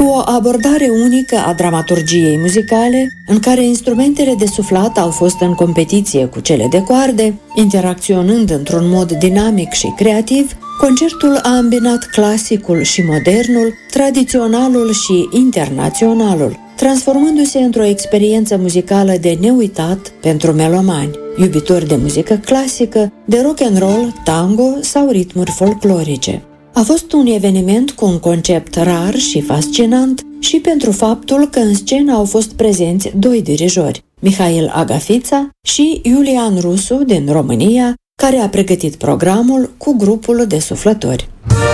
Cu o abordare unică a dramaturgiei muzicale, în care instrumentele de suflat au fost în competiție cu cele de coarde, interacționând într-un mod dinamic și creativ, concertul a îmbinat clasicul și modernul, tradiționalul și internaționalul, transformându-se într-o experiență muzicală de neuitat pentru melomani, iubitori de muzică clasică, de rock and roll, tango sau ritmuri folclorice. A fost un eveniment cu un concept rar și fascinant și pentru faptul că în scenă au fost prezenți doi dirijori, Mihail Agafița și Iulian Rusu din România, care a pregătit programul cu grupul de suflători.